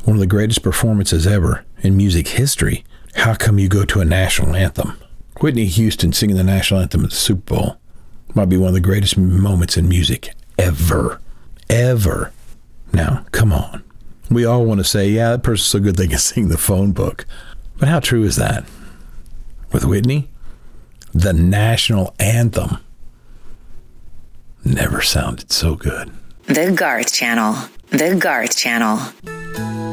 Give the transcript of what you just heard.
one of the greatest performances ever in music history. How come you go to a national anthem? Whitney Houston singing the national anthem at the Super Bowl might be one of the greatest moments in music ever. Ever. Now, come on. We all want to say, yeah, that person's so good they can sing the phone book. But how true is that? With Whitney, the national anthem never sounded so good. The Garth Channel. The Garth Channel.